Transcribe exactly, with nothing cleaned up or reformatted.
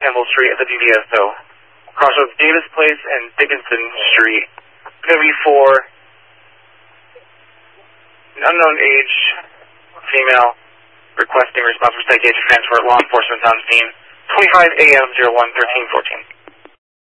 Campbell Street at the D D S O. Crossroads Davis Place and Dickinson Street. Going to be for an unknown age female requesting response for citation transfer. Law enforcement on scene. twenty-five A M zero one thirteen fourteen.